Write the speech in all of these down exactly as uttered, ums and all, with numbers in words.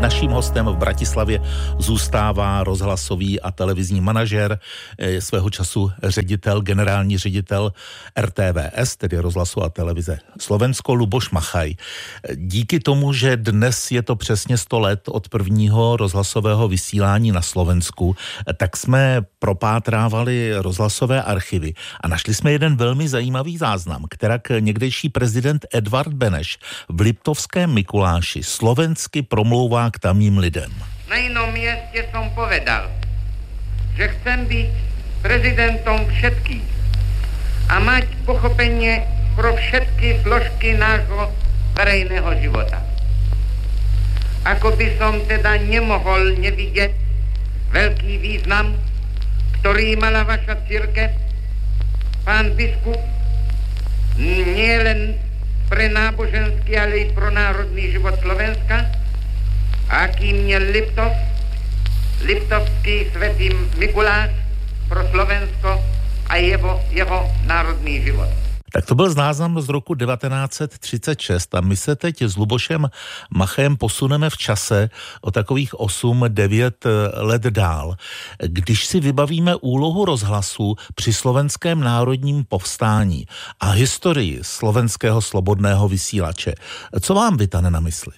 Naším hostem v Bratislavě zůstává rozhlasový a televizní manažer, svého času ředitel, generální ředitel er té vé es, tedy rozhlasu a televize Slovensko, Luboš Machaj. Díky tomu, že dnes je to přesně sto let od prvního rozhlasového vysílání na Slovensku, tak jsme propátrávali rozhlasové archivy a našli jsme jeden velmi zajímavý záznam, kterak někdejší prezident Edvard Beneš v Liptovském Mikuláši slovensky promlouvá k tamním lidem. Na inom mieste som povedal, že chcem byť prezidentom všetkých a mať pochopenie pro všetky zložky nášho verejného života. Ako by som teda nemohol nevidieť veľký význam, ktorý mala vaša cirkev, pán biskup, nie len pre náboženský, ale i pro národný život Slovenska, aký měl Liptov, Liptovský svätý Mikuláš pro Slovensko a jeho, jeho národný život. Tak to byl záznam z roku devatenáct set třicet šest a my se teď s Lubošem Machem posuneme v čase o takových osm devět let dál. Když si vybavíme úlohu rozhlasu při slovenském národním povstání a historii slovenského slobodného vysílače, co vám vytane na mysli?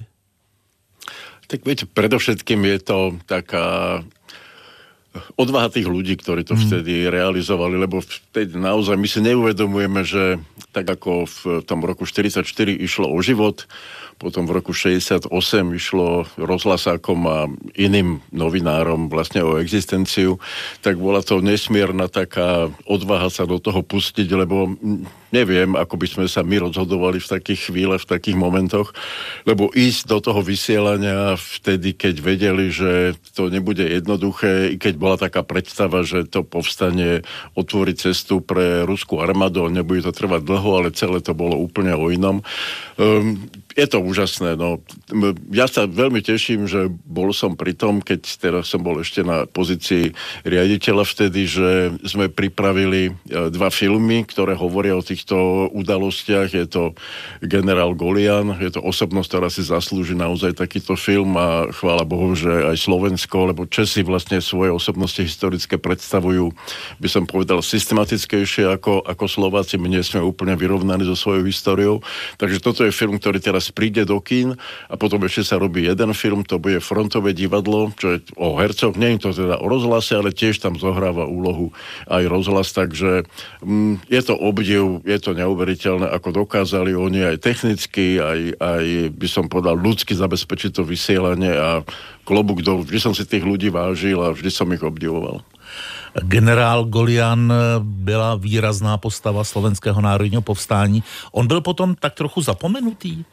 Tak viete, predovšetkým je to taká odvaha tých ľudí, ktorí to vtedy realizovali, lebo vtedy naozaj my si neuvedomujeme, že tak ako v tom roku štyridsaťštyri išlo o život, potom v roku šesťdesiatosem išlo rozhlasákom a iným novinárom vlastne o existenciu, tak bola to nesmierna taká odvaha sa do toho pustiť, lebo neviem, ako by sme sa my rozhodovali v takých chvíľach, v takých momentoch, lebo ísť do toho vysielania vtedy, keď vedeli, že to nebude jednoduché, i keď bola taká predstava, že to povstanie otvorí cestu pre ruskú armádu, nebude to trvať dlho, ale celé to bolo úplne o inom. Um, je to úžasné, no. Ja sa veľmi teším, že bol som pri tom, keď teraz som bol ešte na pozícii riaditeľa vtedy, že sme pripravili dva filmy, ktoré hovoria o týchto udalostiach. Je to Generál Golian, je to osobnosť, ktorá si zaslúži naozaj takýto film a chvála Bohu, že aj Slovensko, lebo Česi vlastne svoje osobnosti historické predstavujú, by som povedal, systematickejšie ako, ako Slováci. My nie sme úplne vyrovnaní so svojou históriou. Takže toto je film, ktorý teraz príde do kín a potom ešte sa robí jeden film, to bude Frontové divadlo, čo je o hercoch, nie je to teda o rozhlase, ale tiež tam zohráva úlohu aj rozhlas, takže mm, je to obdiv, je to neuveriteľné, ako dokázali oni aj technicky, aj, aj by som povedal ľudsky zabezpečiť to vysielanie a klobúk dolu. Vždy som si tých ľudí vážil a vždy som ich obdivoval. Generál Golian byla výrazná postava slovenského národního povstání. On byl potom tak trochu zapomenutý?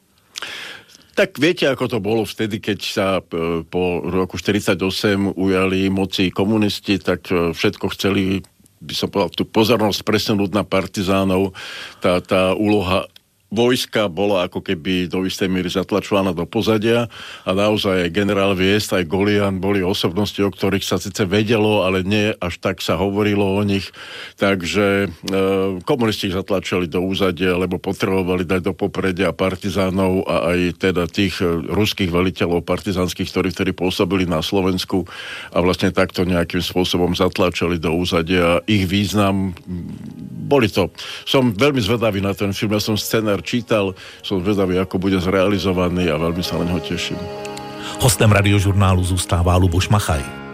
Tak viete, ako to bolo vtedy, keď sa po roku štyridsaťosem ujali moci komunisti, tak všetko chceli, by som povedal, tú pozornosť presunúť na partizánov. Tá, tá úloha vojska bola ako keby do istej míry zatlačovaná do pozadia a naozaj aj generál Viest, aj Golian boli osobnosti, o ktorých sa síce vedelo, ale nie až tak sa hovorilo o nich. Takže e, komunisti ich zatlačali do úzadia, lebo potrebovali dať do popredia partizánov a aj teda tých ruských veliteľov partizánskych, ktorí vtedy pôsobili na Slovensku a vlastne takto nejakým spôsobom zatlačali do úzadia. Ich význam, boli to. Som veľmi zvedavý na ten film, ja som scenár čítal, som zvedavý, ako bude zrealizovaný a veľmi sa na neho teším. Hostem radiožurnálu zůstává Luboš Machaj.